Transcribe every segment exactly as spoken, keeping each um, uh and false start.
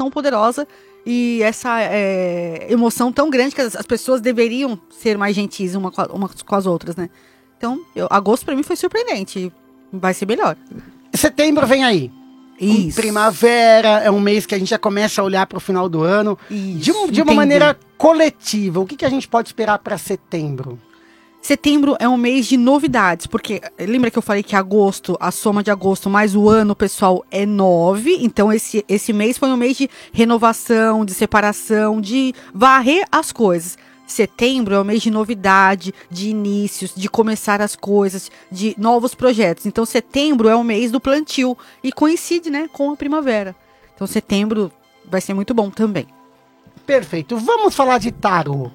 tão poderosa e essa é, emoção tão grande que as, as pessoas deveriam ser mais gentis uma com, a, uma com as outras, né? Então, eu, agosto pra mim foi surpreendente. Vai ser melhor. Setembro vem aí. Isso. Primavera, é um mês que a gente já começa a olhar para o final do ano. Isso, de, um, de uma maneira coletiva. O que, que a gente pode esperar para setembro? Setembro é um mês de novidades, porque lembra que eu falei que agosto, a soma de agosto mais o ano, pessoal, é nove. Então esse, esse mês foi um mês de renovação, de separação, de varrer as coisas. Setembro é o mês de novidade, de inícios, de começar as coisas, de novos projetos. Então, setembro é o mês do plantio e coincide, né, com a primavera. Então, setembro vai ser muito bom também. Perfeito. Vamos falar de tarô.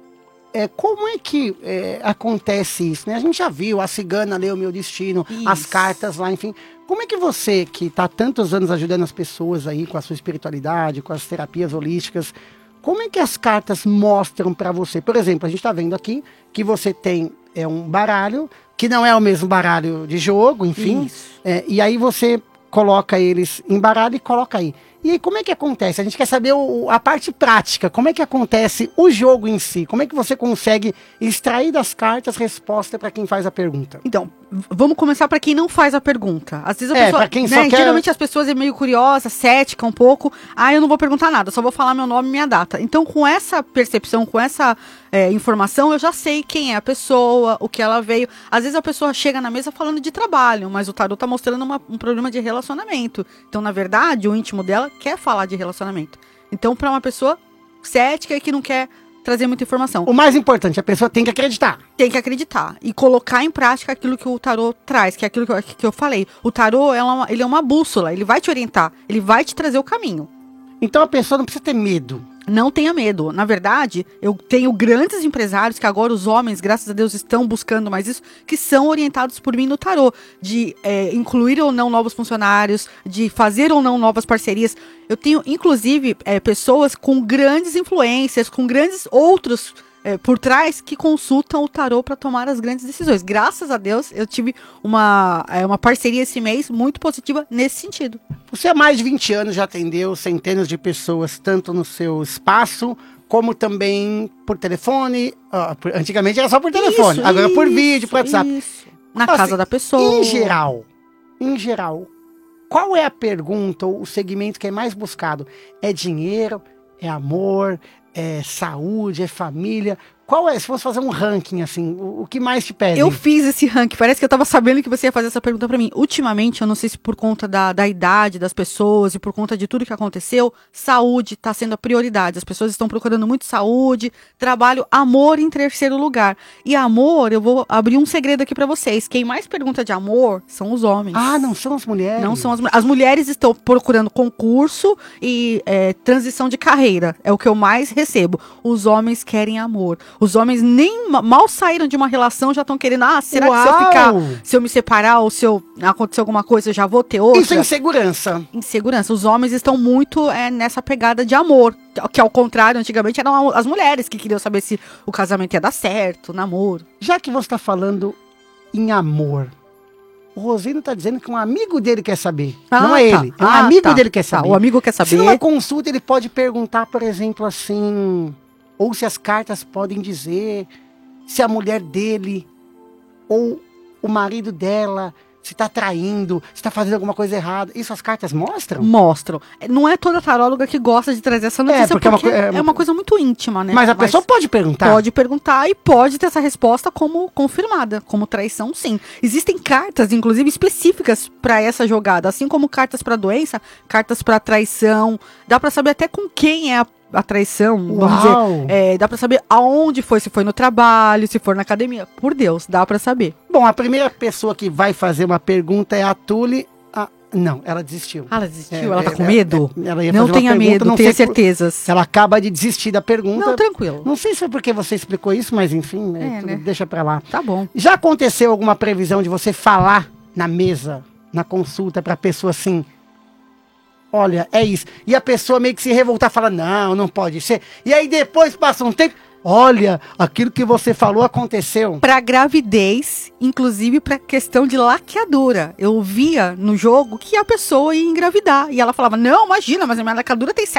É, como é que é, acontece isso, né? A gente já viu, a cigana leu o meu destino, isso. As cartas lá, enfim. Como é que você, que está há tantos anos ajudando as pessoas aí com a sua espiritualidade, com as terapias holísticas, como é que as cartas mostram para você? Por exemplo, a gente está vendo aqui que você tem é, um baralho, que não é o mesmo baralho de jogo, enfim. É, e aí você coloca eles em baralho e coloca aí. E aí, como é que acontece? A gente quer saber o, a parte prática. Como é que acontece o jogo em si? Como é que você consegue extrair das cartas resposta para quem faz a pergunta? Então, vamos começar para quem não faz a pergunta. Às vezes a é, pessoa, pra quem né, só quer... geralmente as pessoas é meio curiosa, cética um pouco. Ah, eu não vou perguntar nada, só vou falar meu nome e minha data. Então, com essa percepção, com essa é, informação, eu já sei quem é a pessoa, o que ela veio. Às vezes a pessoa chega na mesa falando de trabalho, mas o tarô tá mostrando uma, um problema de relacionamento. Então, na verdade, o íntimo dela quer falar de relacionamento. Então, para uma pessoa cética e que não quer trazer muita informação. O mais importante, a pessoa tem que acreditar. Tem que acreditar e colocar em prática aquilo que o tarô traz, que é aquilo que eu, que eu falei. O tarô, ela, ele é uma bússola, ele vai te orientar, ele vai te trazer o caminho. Então a pessoa não precisa ter medo. Não tenha medo. Na verdade, eu tenho grandes empresários que agora os homens, graças a Deus, estão buscando mais isso, que são orientados por mim no tarô, de é, incluir ou não novos funcionários, de fazer ou não novas parcerias. Eu tenho, inclusive, é, pessoas com grandes influências, com grandes outros é, por trás que consultam o tarô para tomar as grandes decisões. Graças a Deus, eu tive uma, é, uma parceria esse mês muito positiva nesse sentido. Você há mais de vinte anos já atendeu centenas de pessoas, tanto no seu espaço, como também por telefone. Uh, por, antigamente era só por telefone, isso, agora isso, por vídeo, por WhatsApp. Isso. Na assim, casa da pessoa. Em geral, em geral, qual é a pergunta ou o segmento que é mais buscado? É dinheiro? É amor? É saúde? É família? Qual é, se fosse fazer um ranking, assim, o, o que mais te pede? Eu fiz esse ranking, parece que eu tava sabendo que você ia fazer essa pergunta pra mim. Ultimamente, eu não sei se por conta da, da idade das pessoas e por conta de tudo que aconteceu, saúde tá sendo a prioridade. As pessoas estão procurando muito saúde, trabalho, amor em terceiro lugar. E amor, eu vou abrir um segredo aqui pra vocês. Quem mais pergunta de amor são os homens. Ah, não são as mulheres? Não são as mulheres. As mulheres estão procurando concurso e é, transição de carreira. É o que eu mais recebo. Os homens querem amor. Os homens nem mal saíram de uma relação, já estão querendo, ah, será Uau! que se eu ficar, se eu me separar ou se eu acontecer alguma coisa, eu já vou ter outra? Isso é insegurança. Insegurança. Os homens estão muito é, nessa pegada de amor, que ao contrário, antigamente eram as mulheres que queriam saber se o casamento ia dar certo, namoro. Já que você está falando em amor, o Rosino está dizendo que um amigo dele quer saber. Ah, não é tá. ele, é um ah, amigo tá. dele quer Tá. saber. O amigo quer saber. Se numa consulta ele pode perguntar, por exemplo, assim, ou se as cartas podem dizer se a mulher dele ou o marido dela se está traindo, se está fazendo alguma coisa errada. Isso as cartas mostram? Mostram. Não é toda taróloga que gosta de trazer essa notícia, É, porque, porque, é, uma, é, é uma coisa muito íntima, né? Mas a pessoa pode perguntar? Pode perguntar e pode ter essa resposta como confirmada, como traição, sim. Existem cartas, inclusive, específicas para essa jogada, assim como cartas para doença, cartas para traição. Dá para saber até com quem é a a traição, vamos Uau. dizer, é, dá pra saber aonde foi, se foi no trabalho, se for na academia, por Deus, dá pra saber. Bom, a primeira pessoa que vai fazer uma pergunta é a Tule. Ah, não, ela desistiu. Ah, ela desistiu? É, ela tá é, com medo? É, ela ia não fazer tenha uma pergunta, medo, não tenha sei por- certezas. Ela acaba de desistir da pergunta. Não, tranquilo. Não sei se foi porque você explicou isso, mas enfim, né, É, tudo- né? deixa pra lá. Tá bom. Já aconteceu alguma previsão de você falar na mesa, na consulta, pra pessoa assim, olha, é isso. E a pessoa meio que se revoltar, fala, não, não pode ser. E aí depois passa um tempo, olha, aquilo que você falou aconteceu. Pra gravidez, inclusive pra questão de laqueadura. Eu via no jogo que a pessoa ia engravidar. E ela falava, não, imagina, mas a minha laqueadura tem